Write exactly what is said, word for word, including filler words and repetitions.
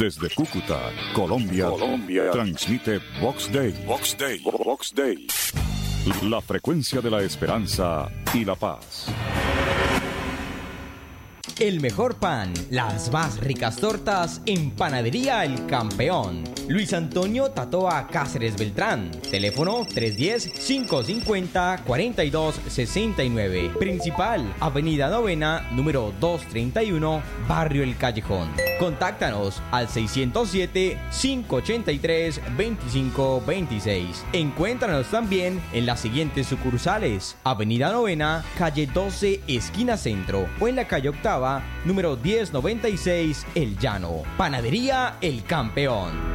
Desde Cúcuta, Colombia, Colombia, transmite Vox Day. Vox Day. Vox Day. La frecuencia de la esperanza y la paz. El mejor pan, las más ricas tortas en Panadería El Campeón. Luis Antonio Tatoa Cáceres Beltrán. Teléfono tres uno cero, cinco cinco cero, cuatro dos seis nueve. Principal, Avenida Novena, número doscientos treinta y uno, Barrio El Callejón. Contáctanos al seiscientos siete, cinco ochenta y tres, veinticinco veintiséis. Encuéntranos también en las siguientes sucursales: Avenida Novena, calle doce, esquina centro, o en la calle Octava, número diez noventa y seis, El Llano. Panadería El Campeón.